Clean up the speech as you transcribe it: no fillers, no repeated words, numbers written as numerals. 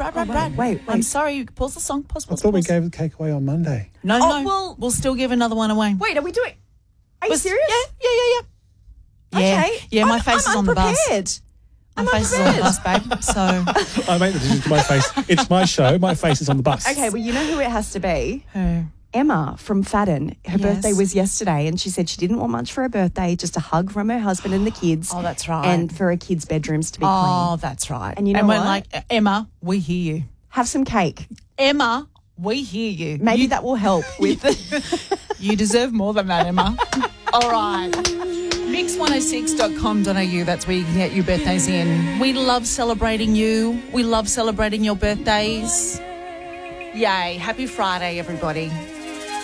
Brad. Wait. I'm sorry. Pause the song. Pause. I thought we gave the cake away on Monday. No. well- we'll still give another one away. Wait, are we doing... Are you serious? Yeah. Okay. Yeah, my face is on the bus. I'm My face is on the unprepared. bus, babe. So I make the decision to my face. It's my show. My face is on the bus. Okay, well, you know who it has to be? who? Emma from Fadden. Her Yes. birthday was yesterday, and she said she didn't want much for her birthday, just a hug from her husband and the kids. Oh, that's right. And for her kids' bedrooms to be Oh, clean. that's right. And you know we're what? like, Emma, we hear you. Have some cake. Emma, we hear you. Maybe that will help with... You deserve more than that, Emma. All right. Mix106.com.au, that's where you can get your birthdays in. We love celebrating you. We love celebrating your birthdays. Yay. Happy Friday, everybody.